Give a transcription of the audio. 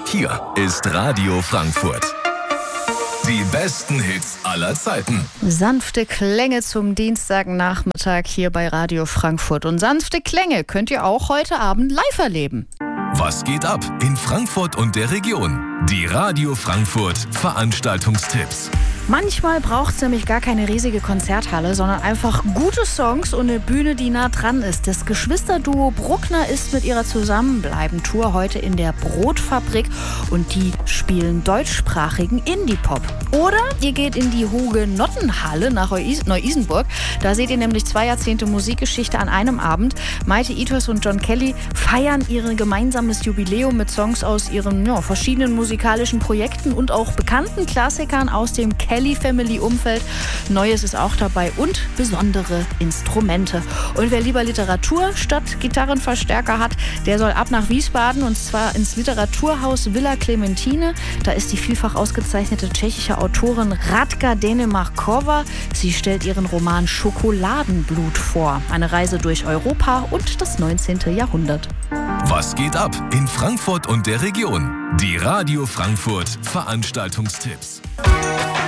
Hier ist Radio Frankfurt. Die besten Hits aller Zeiten. Sanfte Klänge zum Dienstagnachmittag hier bei Radio Frankfurt. Und sanfte Klänge könnt ihr auch heute Abend live erleben. Was geht ab in Frankfurt und der Region? Die Radio Frankfurt Veranstaltungstipps. Manchmal braucht es nämlich gar keine riesige Konzerthalle, sondern einfach gute Songs und eine Bühne, die nah dran ist. Das Geschwisterduo Bruckner ist mit ihrer Zusammenbleiben-Tour heute in der Brotfabrik und die spielen deutschsprachigen Indie-Pop. Oder ihr geht in die Hugenottenhalle nach Neu-Isenburg. Da seht ihr nämlich 2 Jahrzehnte Musikgeschichte an einem Abend. Maite Ithos und John Kelly feiern ihr gemeinsames Jubiläum mit Songs aus ihren verschiedenen musikalischen Projekten und auch bekannten Klassikern aus dem Kelly-Family-Umfeld. Neues ist auch dabei und besondere Instrumente. Und wer lieber Literatur statt Gitarrenverstärker hat, der soll ab nach Wiesbaden und zwar ins Literaturhaus Villa Clementine. Da ist die vielfach ausgezeichnete tschechische Autorin Radka Denemarkova. Sie stellt ihren Roman Schokoladenblut vor. Eine Reise durch Europa und das 19. Jahrhundert. Was geht ab in Frankfurt und der Region? Die Radio Frankfurt Veranstaltungstipps.